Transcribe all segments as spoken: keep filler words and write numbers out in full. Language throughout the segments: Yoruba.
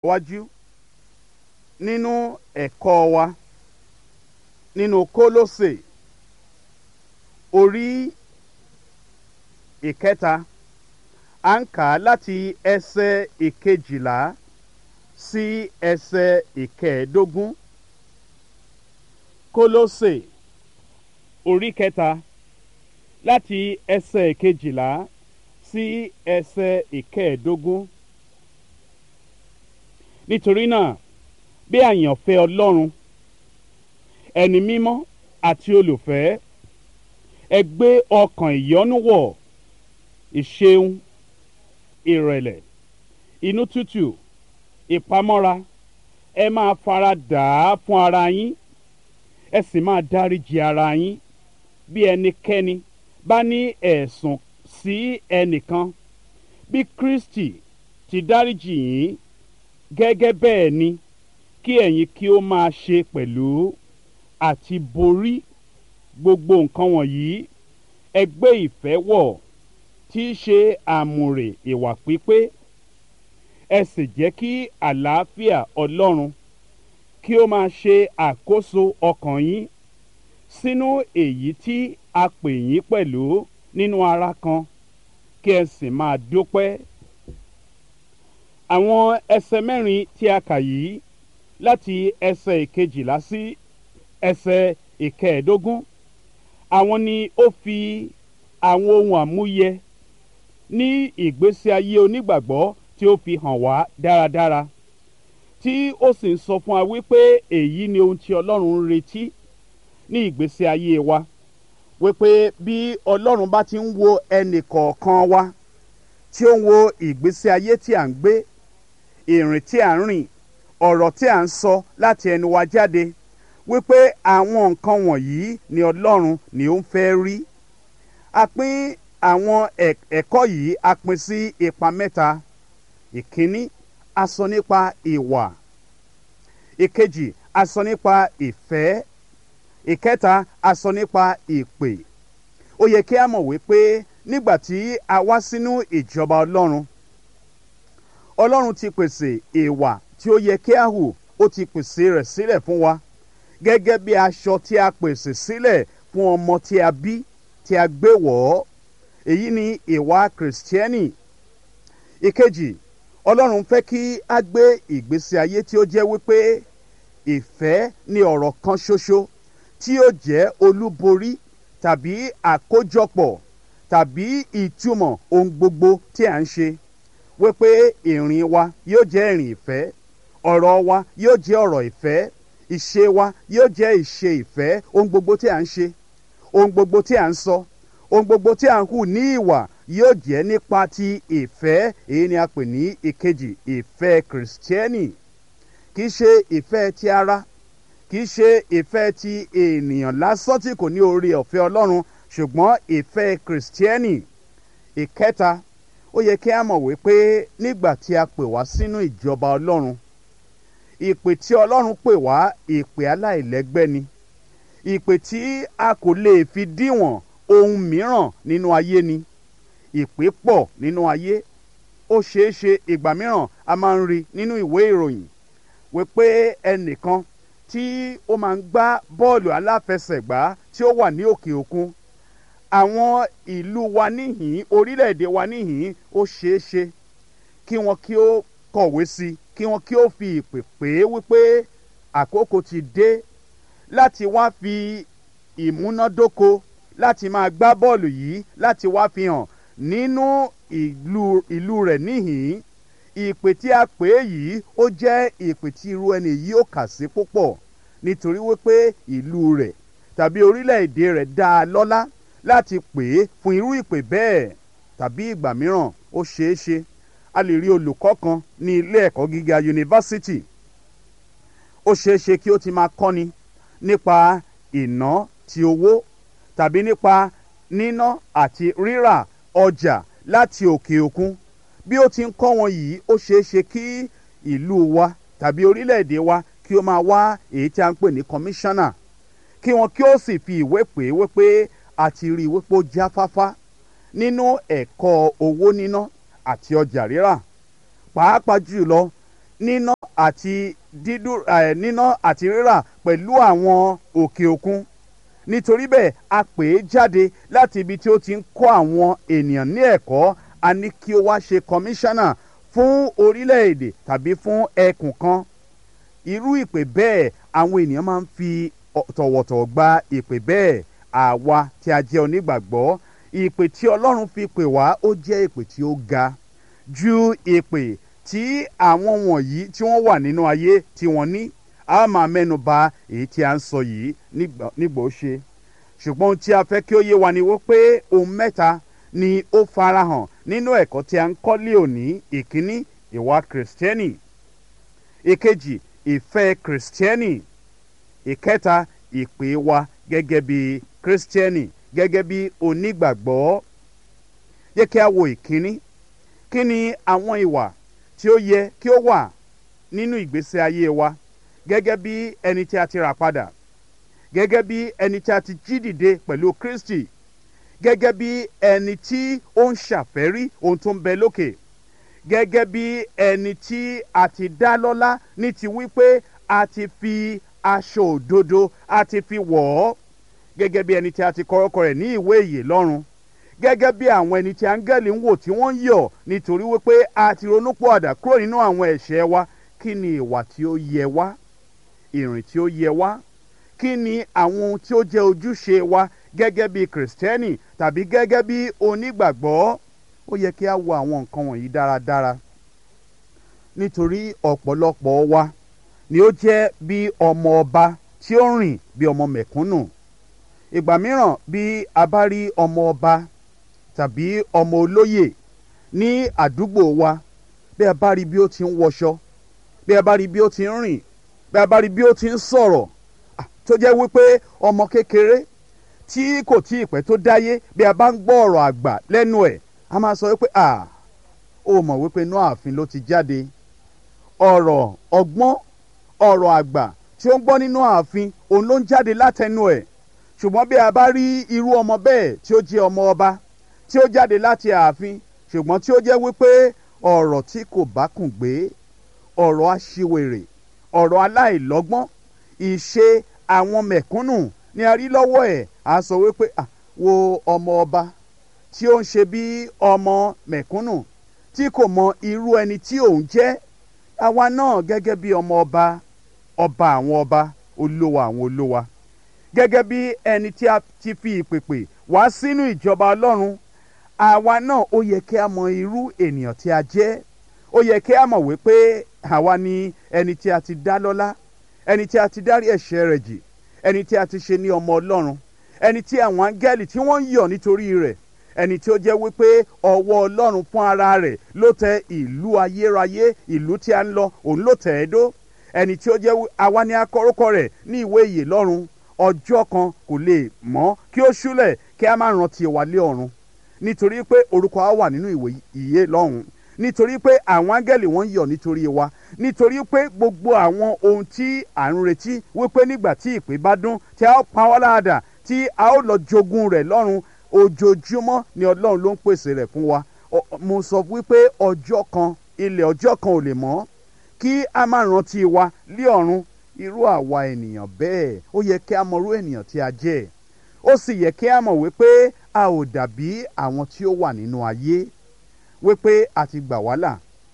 wájú nínú ẹ̀kọ́ wa nínú Kólósè orí ìkẹta à ń kà á láti ẹsẹ̀ ìkejìlá sí ẹsẹ̀ ìkẹẹ̀ẹ́dógún. Kólósè orí kẹta láti ẹsẹ̀ ìkejìlá sí ẹsẹ̀ ìkẹẹ̀ẹ́dógún. Nítorí náà bí àyànfẹ́ Ọlọ́run ẹni mímọ́ àti olùfẹ́ ẹ gbé ọkàn ìyọ́nú wọ̀, ìṣeun, ìrẹ̀lẹ̀, inú tútù, ìpamọ́ra. Ẹ máa fara dà á fún ara yín, ẹ sì máa dáríjì ara yín bí ẹnikẹ́ni bá ní ẹ̀sùn sí ẹnìkan. Bí Kristi ti dáríjì yín, gẹ́gẹ́ bẹ́ẹ̀ ni kí ẹ̀yin kí ó máa ṣe pẹ̀lú. Àti borí gbogbo nǹkan wọ̀nyí, ẹ gbé ìfẹ́ wọ̀, tí í ṣe àmùrè ìwà pípé. Ẹ sì jẹ́ kí àlàáfíà Ọlọ́run kí ó máa ṣe àkóso ọkàn yín sínú èyí tí a pè yín pẹ̀lú nínú ara kan, kí ẹ sì máa dúpẹ́. Àwọn ẹsẹ̀ mẹ́rin tí a kà yìí láti ẹsẹ̀ ìkejìlá sí ẹsẹ̀ ìkẹẹ̀ẹ́dógún, àwọn ni ó fi àwọn ohun àmúyẹ ní ìgbésí ayé onígbàgbọ́ tí ó fi hàn wá dáradára, tí ó sì ń sọ fún wa wípé èyí ni ohun tí Ọlọ́run ń retí ní ìgbésí ayé wa, wípé bí Ọlọ́run bá ti ń wo ẹnì kọ̀ọ̀kan wa, tí ó ń wo ìgbésí ayé tí à ń gbé, ìrìn tí à ń rìn, ọ̀rọ̀ tí à ń sọ láti ẹnu wa jáde, wípé àwọn nǹkan wọ̀nyí ni Ọlọ́run ni ó ń fẹ́ rí. A pín àwọn ẹ̀kọ́ yìí a pín sí ipa mẹ́ta. Ìkíní, a sọ nípa ìwà. Ìkejì, a sọ nípa ìfẹ́. Ìkẹta, a sọ nípa ìpè. Ó yẹ kí a mọ̀ wípé nígbà tí a wá sínú ìjọba Ọlọ́run, Ọlọ́run ti pèsè ìwà tí ó yẹ kí a hù, ó ti pèsè rẹ̀ sílẹ̀ fún wa, gẹ́gẹ́ bí aṣọ tí a pèsè sílẹ̀ fún ọmọ tí a bí, tí a gbé wọ̀ ọ́. Èyí ni ìwà Kìrìsìtẹ́nì. Ìkejì, Ọlọ́run fẹ́ kí a gbé ìgbésí ayé tí ó jẹ́ wípé ìfẹ́ ni ọ̀rọ̀ kan ṣoṣo tí ó jẹ́ olúborí tàbí àkójọpọ̀ tàbí ìtumọ̀ ohun gbogbo tí à ń ṣe. Wípé ìrìn wa yóò jẹ́ ìrìn ìfẹ́, ọ̀rọ̀ wa yóò jẹ́ ọ̀rọ̀ ìfẹ́, ìṣe wa yóò jẹ́ ìṣe ìfẹ́. Ohun gbogbo tí à ń ṣe, ohun gbogbo tí à ń sọ, ohun gbogbo tí à ń hù ní ìwà yóò jẹ́ nípa ti ìfẹ́. Èyí ni a pè ní ìkejì, ìfẹ́ Kìrìsìtẹ́nì. Kì í ṣe ìfẹ́ ti ara, kì í ṣe ìfẹ́ ti ènìyàn lásán tí kò ní oore ọ̀fẹ́ Ọlọ́run, ṣùgbọ́n ìfẹ́ Kìrìsìtẹ́nì. Ìkẹta, ó yẹ kí a mọ̀ wípé nígbà tí a pè wá sínú ìjọba Ọlọ́run, ìpè tí Ọlọ́run pè wá, ìpè aláìlẹ́gbẹ́ ni. Ìpè tí a kò lè fi díwọ̀n ohun mìíràn nínú ayé ni. Ìpè pọ̀ nínú ayé. Ó ṣeé ṣe ìgbà mìíràn a máa ń rí nínú ìwé ìròyìn wípé ẹnìkan tí ó máa ń gbá bọ́ọ̀lù aláfẹsẹ̀gbá tí ó wà ní òkè òkun, àwọn ìlú wa níhìn, orílẹ̀-èdè wa níhìn, ó ṣeé ṣe kí wọn kí ó kọ̀wé sí, kí wọn kí ó fi ìpè pè é wípé àkókò ti dé láti wá fi ìmúnádóko láti máa gbá bọ́ọ̀lù yìí, láti wá fi hàn nínú ìlú ìlú rẹ̀ níhìn. Ìpè tí a pè é yìí ó jẹ́ ìpè tí irú ẹni yìí ó kà sí púpọ̀, nítorí wípé ìlú rẹ̀ tàbí orílẹ̀-èdè rẹ̀ dá a lọ́lá láti pè é fún irú ìpè bẹ́ẹ̀. Tàbí ìgbà mìíràn ó ṣeé ṣe a lè rí olùkọ́ kan ní ilé ẹ̀kọ́ gíga yunifásítì. Ó ṣeé ṣe kí ó ti máa kọ́ni nípa ìná ti owó tàbí nípa níná àti rírà ọjà láti òkè òkun. Bí ó ti ń kọ́ wọn yìí, ó ṣeé ṣe kí ìlú wa tàbí orílẹ̀-èdè wa kí ó máa wá èyí tí a ń pè ní kọmíṣánná, kí wọn kí ó sì fi ìwé pè é wípé a ti rí i wípé ó jáfáfá nínú ẹ̀kọ́ owó níná àti ọjà rírà. Pàápàá jùlọ níná àti dídú ẹ̀ níná àti rírà pẹ̀lú àwọn òkè òkun nítorí bẹ́ẹ̀ a pè é jáde láti ibi tí ó ti ń kọ́ àwọn ènìyàn ní ẹ̀kọ́ a ní kí ó wá ṣe kọmíṣánná fún orílẹ̀-èdè tàbí fún ẹkùn kan irú ìpè bẹ́ẹ̀ àwọn ènìyàn máa ń fi tọ̀wọ̀tọ̀wọ̀ gba ìpè bẹ́ẹ̀ àwa tí a jẹ́ onígbàgbọ́ ìpè tí Ọlọ́run fi pè wá ó jẹ́ ìpè tí ó ga ju ìpè tí àwọn wọ̀nyí tí wọ́n wà nínú ayé tí wọ́n ní a máa mẹ́nu bà èyí tí a ń sọ yìí nígbà ó ṣe ṣùgbọ́n ohun tí a fẹ́ kí ó yé wa ni wípé ohun mẹ́ta ni ó farahàn nínú ẹ̀kọ́ tí a ń kọ́ lé òní ìkíní ìwà kìrìsìtẹ́nì ìkejì ìfẹ́ kìrìsìtẹ́nì ìkẹta ìpè wa gẹ́gẹ́ bí kìrìsìtẹ́nì gẹ́gẹ́ bí onígbàgbọ́ yẹ kí a wo ìkíní kí ni àwọn ìwà tí ó yẹ kí ó wà nínú ìgbésí ayé wa gẹ́gẹ́ bí ẹni tí a ti rà padà gẹ́gẹ́ bí ẹni tí a ti jí dìde pẹ̀lú Kristi gẹ́gẹ́ bí ẹni tí ó ń ṣàfẹ́rí ohun tó ń bẹ lókè gẹ́gẹ́ bí ẹni tí a ti dá lọ́lá ní ti wípé a ti fi aṣọ òdodo a ti fi wọ̀ ọ́ gẹ́gẹ́ bí ẹni tí a ti kọ orúkọ rẹ̀ ní ìwé ìyè lọ́run gẹ́gẹ́ bí àwọn ẹni tí áńgẹ́lì ń wò tí wọ́n ń yọ̀ nítorí wípé a ti ronúpìwàdà kúrò nínú àwọn ẹ̀ṣẹ̀ wa kí ni ìwà tí ó yẹ wá ìrìn tí ó yẹ wá kí ni àwọn ohun tí ó jẹ́ ojúṣe wa gẹ́gẹ́ bí kìrìsìtẹ́nì tàbí gẹ́gẹ́ bí onígbàgbọ́ ó yẹ kí a wo àwọn nǹkan wọ̀nyí dáradára nítorí ọ̀pọ̀lọpọ̀ wa ni ó jẹ́ bí ọmọ ọba tí ó rìn bí ọmọ mẹ̀kúnnù ìgbà mìíràn bí a bá rí ọmọ ọba tàbí ọmọ olóyè ní àdúgbò wa bí a bá rí bí ó ti ń wọṣọ bí a bá rí bí ó ti ń rìn bí a bá rí bí ó ti ń sọ̀rọ̀ tó jẹ́ wípé ọmọ kékeré tí kò tí ì pẹ́ tó dáyé bí a bá ń gbọ́ ọ̀rọ̀ àgbà lẹ́nu ẹ̀ a máa sọ wípé à ó mọ̀ wípé inú ààfin ló ti jáde ọ̀rọ̀ ọgbọ́n ọ̀rọ̀ àgbà tí ó ń gbọ́ nínú ààfin òun ló ń jáde látẹnu ẹ̀ ṣùgbọ́n bí a bá rí irú ọmọ bẹ́ẹ̀ tí ó jẹ́ ọmọ ọba tí ó jáde láti ààfin ṣùgbọ́n tí ó jẹ́ wípé ọ̀rọ̀ tí kò bá kùn gbé ọ̀rọ̀ aṣiwèrè ọ̀rọ̀ aláìlọ́gbọ́n ìṣe àwọn mẹ̀kúnnù ni a rí lọ́wọ́ ẹ̀ a sọ wípé ah wo ọmọ ọba tí ó ń ṣe bí ọmọ mẹ̀kúnnù tí kò mọ irú ẹni tí òun jẹ́ àwa náà gẹ́gẹ́ bí ọmọ ọba ọba àwọn ọba olúwa àwọn olúwa gẹ́gẹ́ bí ẹni tí a ti fi ìpèpè wá sínú ìjọba Ọlọ́run àwa náà ó yẹ kí a mọ irú ènìyàn tí a jẹ́ ó yẹ kí a mọ̀ wípé àwa ni ẹni tí a ti dá lọ́lá ẹni tí a ti dárí ẹ̀ṣẹ̀ rẹ̀ jì ẹni tí a ti ṣe ní ọmọ Ọlọ́run ẹni tí àwọn áńgẹ́lì tí wọ́n ń yọ̀ nítorí rẹ̀ ẹni tí ó jẹ́ wípé ọwọ́ Ọlọ́run fún ara rẹ̀ ló tẹ ìlú ayérayé ìlú tí a ń lọ òun ló tẹ̀ ẹ́ dó ẹni tí ó jẹ́ àwa ni a kọ orúkọ rẹ̀ ní ìwé ìyè lọ́run ọjọ́ kan kò lè mọ́ kí ó ṣúlẹ̀ kí a má rántí wa lé ọ̀run nítorí pé orúkọ wa wà nínú ìwé ìyè lọ́run nítorí pé àwọn áńgẹ́lì wọ́n ń yọ̀ nítorí wa nítorí pé gbogbo àwọn ohun tí à ń retí wípé nígbà tí ìpè bá dún tí a ó pa wá láàdà tí a ó lọ jogún rẹ̀ lọ́run ojoojúmọ́ ni Ọlọ́run ló ń pèsè rẹ̀ fún wa mo sọ wípé ọjọ́ kan ilẹ̀ ọjọ́ kan ò lè mọ́ kí a má rántí wa lé ọ̀run irú àwa ènìyàn bẹ́ẹ̀ ó yẹ kí a mọ irú ènìyàn tí a jẹ́ ó sì yẹ kí a mọ̀ wípé a ò dàbí àwọn tí ó wà nínú ayé wípé a ti gbà wá là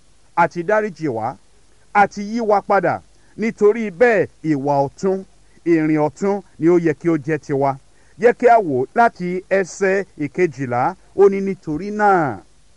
a ti dáríjì wá a ti yí wa padà nítorí bẹ́ẹ̀ ìwà ọ̀tún ìrìn ọ̀tún ni ó yẹ kí ó jẹ́ tiwa yẹ kí a wò láti ẹsẹ̀ ìkejìlá ó ní nítorí náà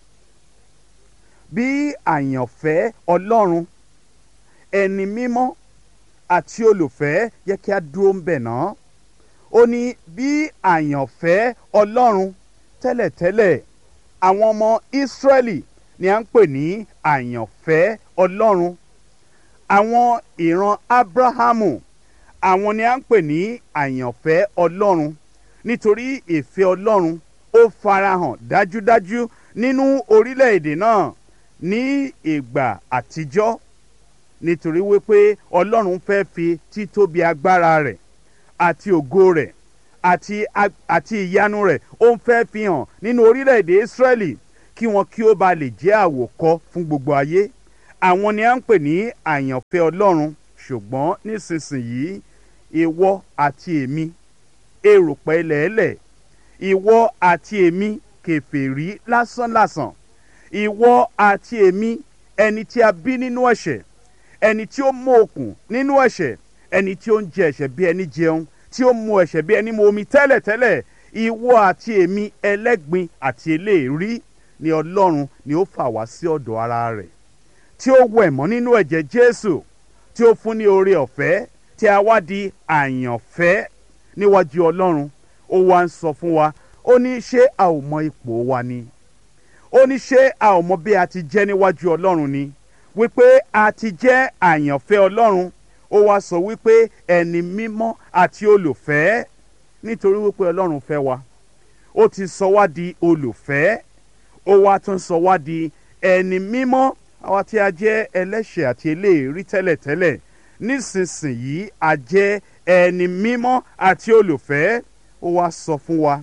bí àyànfẹ́ Ọlọ́run ẹni mímọ́ àti olùfẹ́ yẹ kí a dúró ń bẹ̀ náà ó ní bí àyànfẹ́ Ọlọ́run tẹ́lẹ̀tẹ́lẹ̀ àwọn ọmọ Ísírẹ́lì ni à ń pè ní àyànfẹ́ Ọlọ́run àwọn ìran Ábúráhámù àwọn ni à ń pè ní àyànfẹ́ Ọlọ́run nítorí ìfẹ́ Ọlọ́run ó farahàn dájúdájú nínú orílẹ̀-èdè náà ní ìgbà àtijọ́ nítorí wípé Ọlọ́run fẹ́ fi títóbi agbára rẹ̀ àti ògo rẹ̀ àti àti ìyanu rẹ̀ ó ń fẹ́ fi hàn nínú orílẹ̀-èdè Ísírẹ́lì kí wọn kí ó ba lè jẹ́ àwòkọ́ fún gbogbo ayé àwọn ni à ń pè ní àyànfẹ́ Ọlọ́run. Ṣùgbọ́n nísinsìnyí ìwọ àti èmi erùpẹ̀ ilẹ̀ẹ́lẹ̀, ìwọ àti èmi kèfèrí lásánlàsàn, ìwọ àti èmi ẹni tí a bí nínú ẹ̀ṣẹ̀, ẹni tí ó mú okùn nínú ẹ̀ṣẹ̀, ẹni tí ó ń jẹ ẹ̀ṣẹ̀ bí ẹni jẹun, tí ó mu ẹ̀ṣẹ̀ bí ẹni mu omi tẹ́lẹ̀tẹ́lẹ̀. Ìwọ àti èmi ẹlẹ́gbin àti eléèrí ni Ọlọ́run ni ó fà wá sí ọ̀dọ̀ ara rẹ̀, tí ó wẹ̀ mọ́ nínú ẹ̀jẹ̀ Jésù, tí ó fún ní oore ọ̀fẹ́, tí a wá di àyànfẹ́ níwájú Ọlọ́run. Ó wá ń sọ fún wa, ó ní ṣé a ò mọ ipò wa ni? Ó ní ṣé a ò mọ bí a ti jẹ́ níwájú Ọlọ́run ni? Wípé a ti jẹ́ àyànfẹ́ Ọlọ́run. Ó wá sọ wípé ẹni mímọ́ àti olùfẹ́, nítorí wípé Ọlọ́run fẹ́ wa. Ó ti sọ wá di olùfẹ́, ó wá tún sọ wá di ẹni mímọ́. Àwa tí a jẹ́ ẹlẹ́ṣẹ̀ àti eléèrí tẹ́lẹ̀tẹ́lẹ̀, nísinsìnyí a jẹ́ ẹni mímọ́ àti olùfẹ́. Ó wá sọ fún wa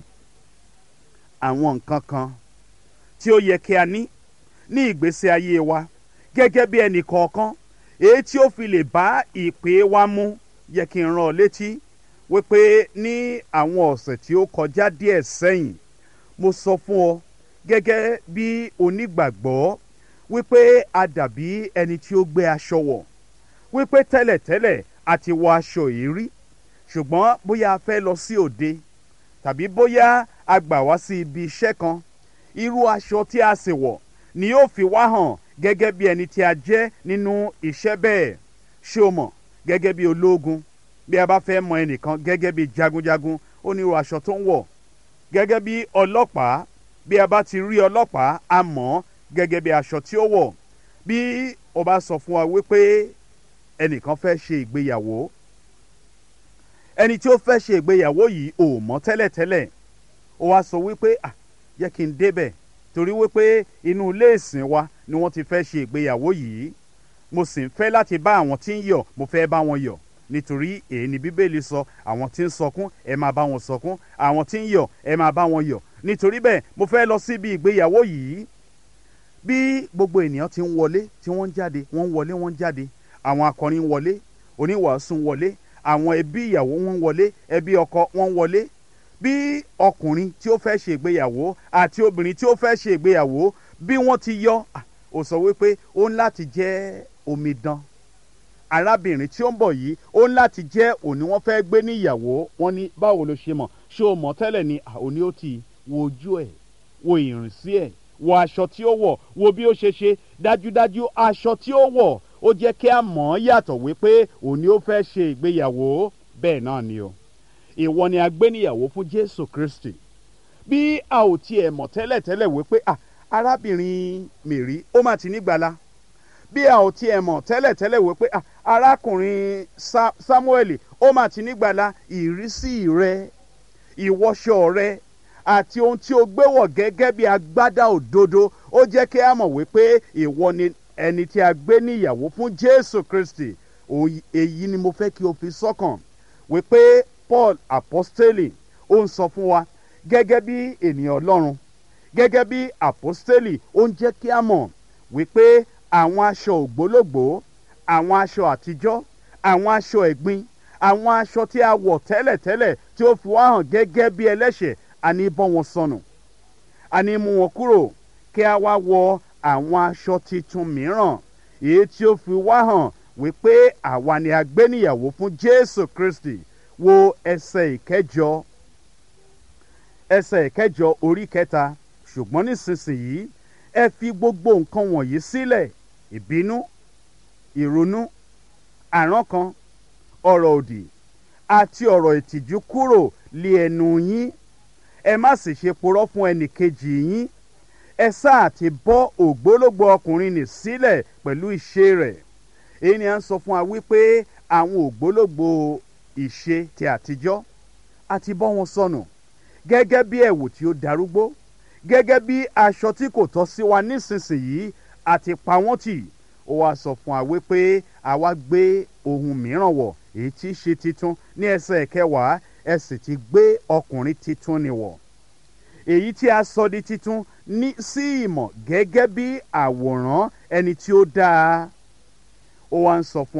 àwọn nǹkan kan tí ó yẹ kí a ní ní ìgbésí ayé wa gẹ́gẹ́ bí ẹnì kọ̀ọ̀kan, èyí tí ó fi lè bá ìpè wa mu. Yẹ kí n rán ọ létí wípé ní àwọn ọ̀sẹ̀ tí ó kọjá díẹ̀ sẹ́yìn, mo sọ fún ọ gẹ́gẹ́ bí onígbàgbọ́ wípé a dàbí ẹni tí ó gbé aṣọ wọ̀, wípé tẹ́lẹ̀tẹ́lẹ̀ a ti wọ aṣọ yìí rí, ṣùgbọ́n bóyá a fẹ́ lọ sí òde tàbí bóyá a gbà wá sí ibi iṣẹ́ kan, irú aṣọ tí a sì wọ̀ ni yóò fi wá hàn gẹ́gẹ́ bí ẹni tí a jẹ́ nínú iṣẹ́ bẹ́ẹ̀. Ṣé o mọ̀, gẹ́gẹ́ bí ológun, bí a bá fẹ́ mọ ẹnìkan gẹ́gẹ́ bí jagunjagun, ó ní irú aṣọ tó ń wọ̀. Gẹ́gẹ́ bí ọlọ́pàá, bí a bá ti rí ọlọ́pàá, a mọ̀ gẹ́gẹ́ bí aṣọ tí ó wọ̀. Bí o bá sọ fún wa wípé ẹnìkan fẹ́ ṣe ìgbéyàwó, ẹni tí ó fẹ́ ṣe ìgbéyàwó yìí ò mọ̀ tẹ́lẹ̀tẹ́lẹ̀, ó wá sọ wípé ah jẹ́ kí n débẹ̀, torí wípé inú ilé ìsìn wa ni wọ́n ti fẹ́ ṣe ìgbéyàwó yìí, mo sì ń fẹ́ láti bá àwọn tí ń yọ̀, mo fẹ́ bá wọn yọ̀, nítorí èyí ni Bíbélì sọ, àwọn tí ń sọkún ẹ máa bá wọn sọkún, àwọn tí ń yọ̀ ẹ máa bá wọn yọ̀. Nítorí bẹ́ẹ̀ mo fẹ́ lọ síbi ìgbéyàwó yìí. Bí gbogbo ènìyàn ti ń wọlé, tí wọ́n ń jáde, wọ́n ń wọlé, wọ́n ń jáde, àwọn akọrin ń wọlé, oníwàásù ń wọlé, àwọn ẹbí ìyàwó wọ́n ń wọlé, ẹbí ọkọ wọ́n ń wọlé. Bí ọkùnrin tí ó fẹ́ ṣe ìgbéyàwó àti obìnrin tí ó fẹ́ ṣe ìgbéyàwó, bí wọ́n ti yọ, ó sọ wípé ó ń láti jẹ́ omidan. Arábìnrin tí ó ń bọ̀ yìí, ó ń láti jẹ́ òní wọ́n fẹ́ gbé ní ìyàwó. Wọ́n ní báwo ló ṣe mọ̀? Ṣé o mọ̀ tẹ́lẹ̀ ni? Òní ó ti wo ojú ẹ̀, wo ìrìnsí ẹ̀, wo aṣọ tí ó wọ̀, wo bí ó ṣe ṣe. Dájúdájú aṣọ tí ó wọ̀ ó jẹ́ kí a mọ̀ ọ́ yàtọ̀ wípé òní ó fẹ́ ṣe ìgbéyàwó. Bẹ́ẹ̀ náà ni o, ìwọ ni a gbé níyàwó fún Jésù Kristi. Bí a ò tiẹ̀ mọ̀ tẹ́lẹ̀tẹ́lẹ̀ wípé ah arábìnrin Mèrí ó mà ti nígbàlà, bí a ò tiẹ̀ mọ̀ tẹ́lẹ̀tẹ́lẹ̀ wípé ah arákùnrin Sámúẹ́lì ó mà ti nígbàlà, ìrísí rẹ, ìwọṣọ rẹ àti ohun tí o gbé wọ̀ gẹ́gẹ́ bí agbádá òdodo, ó jẹ́ kí a mọ̀ wípé ìwọ ni ẹni tí a gbé níyàwó fún Jésù Kristi. Èyí ni mo fẹ́ kí o fi sọ́kàn wípé Paul apostoli ó ń sọ fún wa gẹ́gẹ́ bí ènìyàn Ọlọ́run, gẹ́gẹ́ bí apostoli, ó ń jẹ́ kí a mọ̀ wípé àwọn aṣọ ògbólógbòó, àwọn aṣọ àtijọ́, àwọn aṣọ ẹ̀gbin, àwọn aṣọ tí a wọ̀ tẹ́lẹ̀tẹ́lẹ̀ tí ó fi wá hàn gẹ́gẹ́ bí ẹlẹ́ṣẹ̀, a ní bọ́ wọn sọnù, a ní mú wọn kúrò, kí a wá wọ àwọn aṣọ titun mìíràn, èyí tí ó fi wá hàn wípé àwa ni a gbé níyàwó fún Jésù Kristi. Wo ẹsẹ̀ ìkẹjọ, ẹsẹ̀ ìkẹjọ orí kẹta. Ṣùgbọ́n nísinsìnyí ẹ fi gbogbo nǹkan wọ̀nyí sílẹ̀: ìbínú, ìrunú, àrankàn, ọ̀rọ̀ òdì àti ọ̀rọ̀ ìtìjú kúrò lé ẹnu yín. Ẹ má sì ṣe purọ́ fún ẹnìkejì yín. Ẹ sáà ti bọ́ ògbólógbòó ọkùnrin nì sílẹ̀ pẹ̀lú ìṣe rẹ̀. Èyí ni à ń sọ fún wa wípé àwọn ògbólógbòó ìṣe ti àtijọ́ a ti bọ́ wọn sọnù, gẹ́gẹ́ bí ẹ̀wù tí ó darúgbó, gẹ́gẹ́ bí aṣọ tí kò tọ́ sí wa nísinsìnyí a ti pa wọ́n tì. Ó wá sọ fún wa wípé àwa gbé ohun mìíràn wọ̀, èyí tí í ṣe titun. Ní ẹsẹ̀ kẹwàá, ẹ sì ti gbé ọkùnrin titun nì wọ̀, èyí tí a sọ di titun ní sí ìmọ̀ gẹ́gẹ́ bí àwòrán ẹni tí ó dáa ó wá ń sọ fún